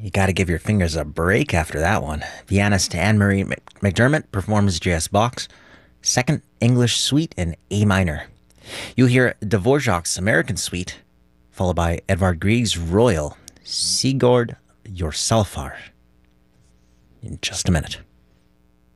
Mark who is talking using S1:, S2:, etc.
S1: You got to give your fingers a break after that one. Pianist Anne-Marie McDermott performs J.S. Bach's Second English Suite in A minor. You'll hear Dvorak's American Suite, followed by Edvard Grieg's Royal Sigurd Jorsalfar in just a minute.